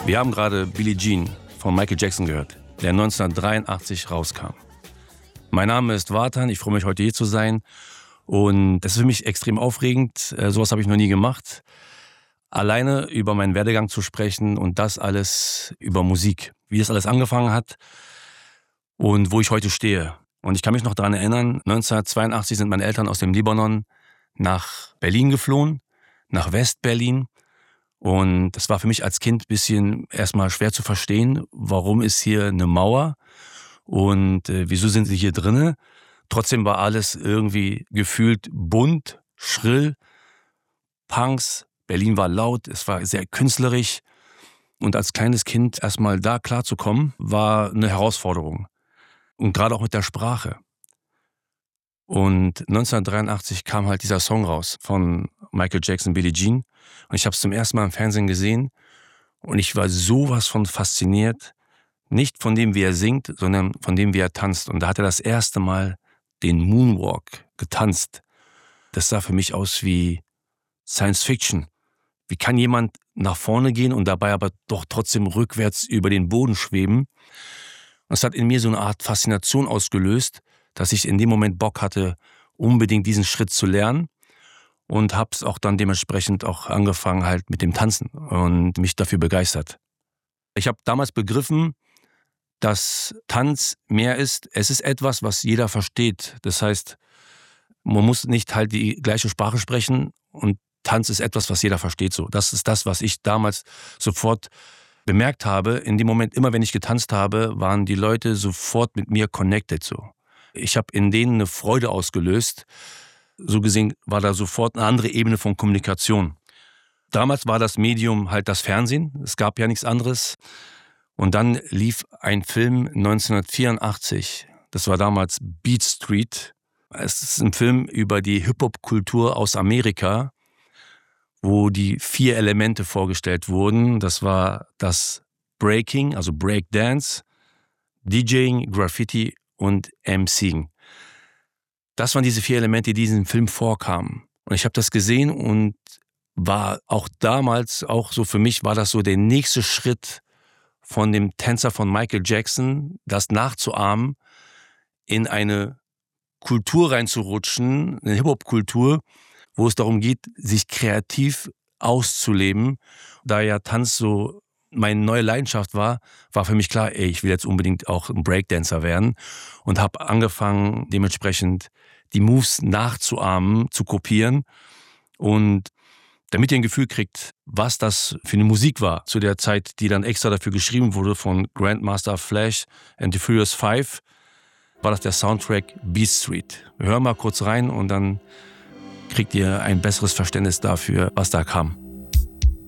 Wir haben gerade Billie Jean von Michael Jackson gehört, der 1983 rauskam. Mein Name ist Vatan, ich freue mich, heute hier zu sein. Und das ist für mich extrem aufregend. Sowas habe ich noch nie gemacht. Alleine über meinen Werdegang zu sprechen und das alles über Musik. Wie das alles angefangen hat und wo ich heute stehe. Und ich kann mich noch daran erinnern, 1982 sind meine Eltern aus dem Libanon nach Berlin geflohen, nach West-Berlin. Und das war für mich als Kind ein bisschen erstmal schwer zu verstehen, warum ist hier eine Mauer und wieso sind sie hier drinne. Trotzdem war alles irgendwie gefühlt bunt, schrill, Punks, Berlin war laut, es war sehr künstlerisch. Und als kleines Kind erstmal da klarzukommen, war eine Herausforderung. Und gerade auch mit der Sprache. Und 1983 kam halt dieser Song raus von Michael Jackson, Billie Jean. Und ich habe es zum ersten Mal im Fernsehen gesehen. Und ich war sowas von fasziniert. Nicht von dem, wie er singt, sondern von dem, wie er tanzt. Und da hat er das erste Mal den Moonwalk getanzt. Das sah für mich aus wie Science Fiction. Wie kann jemand nach vorne gehen und dabei aber doch trotzdem rückwärts über den Boden schweben? Und es hat in mir so eine Art Faszination ausgelöst, dass ich in dem Moment Bock hatte, unbedingt diesen Schritt zu lernen. Und habe es auch dann dementsprechend auch angefangen halt mit dem Tanzen und mich dafür begeistert. Ich habe damals begriffen, dass Tanz mehr ist. Es ist etwas, was jeder versteht. Das heißt, man muss nicht halt die gleiche Sprache sprechen und Tanz ist etwas, was jeder versteht so. Das ist das, was ich damals sofort bemerkt habe. In dem Moment, immer wenn ich getanzt habe, waren die Leute sofort mit mir connected so. Ich habe in denen eine Freude ausgelöst. So gesehen war da sofort eine andere Ebene von Kommunikation. Damals war das Medium halt das Fernsehen. Es gab ja nichts anderes. Und dann lief ein Film 1984. Das war damals Beat Street. Es ist ein Film über die Hip-Hop-Kultur aus Amerika, wo die 4 Elemente vorgestellt wurden. Das war das Breaking, also Breakdance, DJing, Graffiti und MCing. Das waren diese 4 Elemente, die in diesem Film vorkamen. Und ich habe das gesehen und war auch damals, auch so für mich, war das so der nächste Schritt von dem Tänzer von Michael Jackson, das nachzuahmen, in eine Kultur reinzurutschen, eine Hip-Hop-Kultur, wo es darum geht, sich kreativ auszuleben. Da ja Tanz so meine neue Leidenschaft war für mich klar, ich will jetzt unbedingt auch ein Breakdancer werden und habe angefangen, dementsprechend die Moves nachzuahmen, zu kopieren. Und damit ihr ein Gefühl kriegt, was das für eine Musik war zu der Zeit, die dann extra dafür geschrieben wurde von Grandmaster Flash and the Furious 5, war das der Soundtrack Beat Street. Wir hören mal kurz rein und dann kriegt ihr ein besseres Verständnis dafür, was da kam.